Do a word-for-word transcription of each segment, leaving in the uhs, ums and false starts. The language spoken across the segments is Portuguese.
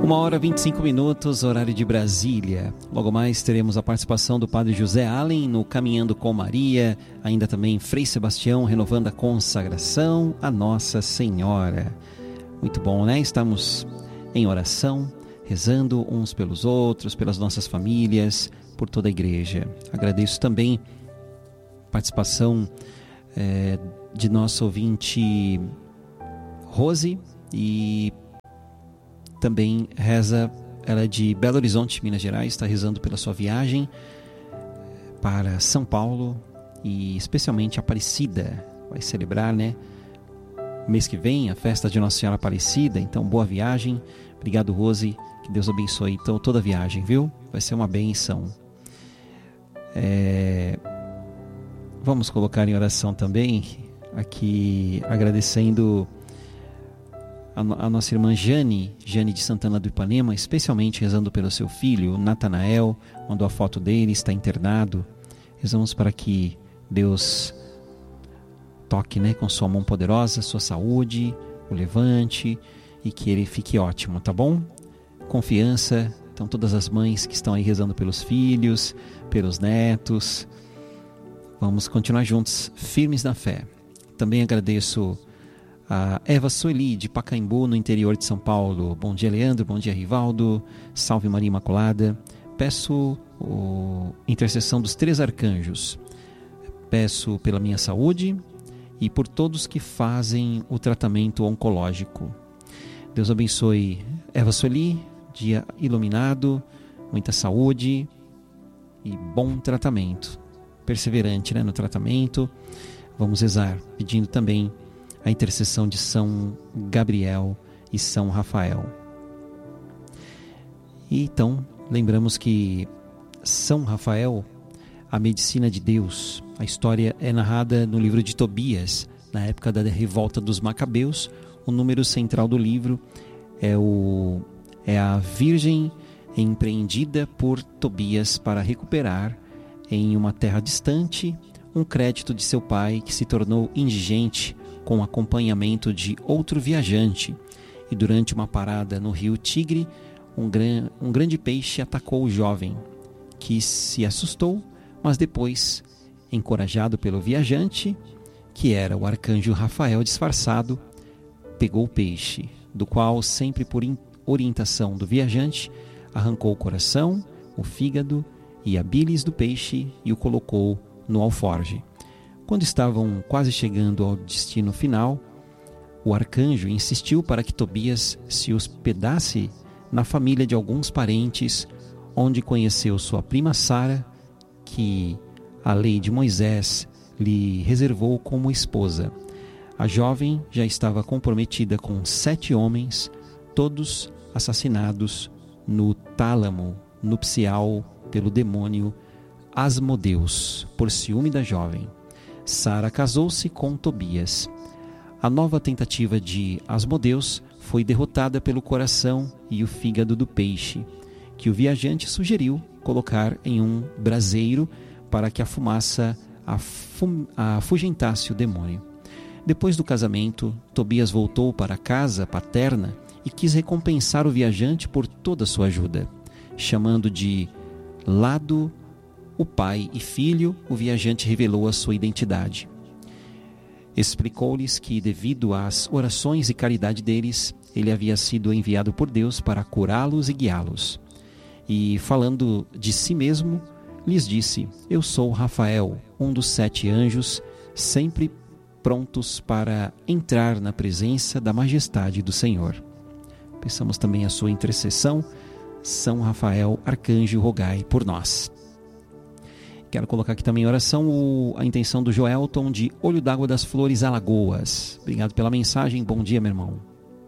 Uma hora e vinte e cinco minutos, horário de Brasília. Logo mais teremos a participação do Padre José Allen no Caminhando com Maria, ainda também Frei Sebastião renovando a consagração a Nossa Senhora. Muito bom, né? Estamos em oração, rezando uns pelos outros, pelas nossas famílias, por toda a igreja. Agradeço também a participação é, de nosso ouvinte Rose, e também reza, ela é de Belo Horizonte, Minas Gerais, está rezando pela sua viagem para São Paulo e especialmente Aparecida. Vai celebrar, né, mês que vem a festa de Nossa Senhora Aparecida. Então, boa viagem. Obrigado, Rose. Que Deus abençoe então toda a viagem, viu? Vai ser uma bênção. É... Vamos colocar em oração também, aqui agradecendo a nossa irmã Jane, Jane de Santana do Ipanema, especialmente rezando pelo seu filho, Natanael, mandou a foto dele, está internado. Rezamos para que Deus toque, né, com sua mão poderosa, sua saúde, o levante e que ele fique ótimo, tá bom? Confiança, então todas as mães que estão aí rezando pelos filhos, pelos netos, vamos continuar juntos, firmes na fé. Também agradeço a Eva Sueli, de Pacaembu, no interior de São Paulo. Bom dia, Leandro. Bom dia, Rivaldo. Salve Maria Imaculada. Peço a intercessão dos três arcanjos. Peço pela minha saúde e por todos que fazem o tratamento oncológico. Deus abençoe Eva Sueli, dia iluminado, muita saúde e bom tratamento. Perseverante, né, no tratamento. Vamos rezar, pedindo também a intercessão de São Gabriel e São Rafael. E então, lembramos que São Rafael, a medicina de Deus, a história é narrada no livro de Tobias, na época da revolta dos Macabeus. O número central do livro é, o, é a Virgem empreendida por Tobias para recuperar, em uma terra distante, um crédito de seu pai que se tornou indigente com acompanhamento de outro viajante, e durante uma parada no rio Tigre, um, gran, um grande peixe atacou o jovem, que se assustou, mas depois, encorajado pelo viajante, que era o arcanjo Rafael disfarçado, pegou o peixe, do qual, sempre por orientação do viajante, arrancou o coração, o fígado e a bilis do peixe e o colocou no alforge. Quando estavam quase chegando ao destino final, o arcanjo insistiu para que Tobias se hospedasse na família de alguns parentes, onde conheceu sua prima Sara, que a lei de Moisés lhe reservou como esposa. A jovem já estava comprometida com sete homens, todos assassinados no tálamo nupcial pelo demônio Asmodeus, por ciúme da jovem. Sara casou-se com Tobias. A nova tentativa de Asmodeus foi derrotada pelo coração e o fígado do peixe, que o viajante sugeriu colocar em um braseiro para que a fumaça afum- afugentasse o demônio. Depois do casamento, Tobias voltou para a casa paterna e quis recompensar o viajante por toda a sua ajuda. Chamando de lado o pai e filho, o viajante revelou a sua identidade. Explicou-lhes que, devido às orações e caridade deles, ele havia sido enviado por Deus para curá-los e guiá-los. E, falando de si mesmo, lhes disse: eu sou Rafael, um dos sete anjos, sempre prontos para entrar na presença da majestade do Senhor. Peçamos também a sua intercessão. São Rafael, arcanjo, rogai por nós. Quero colocar aqui também em oração o, a intenção do Joelton de Olho d'Água das Flores, Alagoas. Obrigado pela mensagem. Bom dia, meu irmão.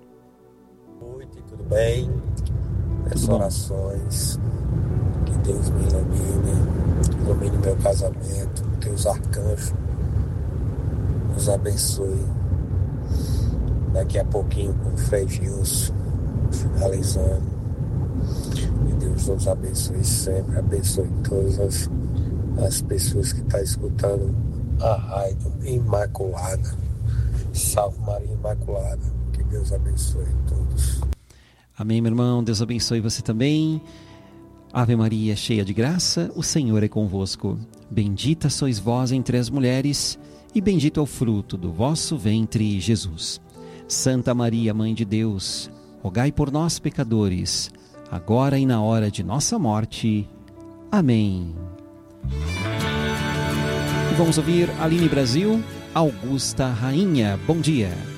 Boa noite, tudo bem? As orações, que Deus me ilumine, ilumine meu casamento, que os arcanjos nos abençoe. Daqui a pouquinho com o Frei Gilson, finalizando. Que Deus nos abençoe sempre, abençoe todas as as pessoas que estão escutando a rádio Imaculada. Salve Maria Imaculada. Que Deus abençoe todos. Amém, meu irmão. Deus abençoe você também. Ave Maria, cheia de graça, o Senhor é convosco. Bendita sois vós entre as mulheres, e bendito é o fruto do vosso ventre, Jesus. Santa Maria, Mãe de Deus, rogai por nós, pecadores, agora e na hora de nossa morte. Amém. E vamos ouvir Aline Brasil, Augusta Rainha. Bom dia.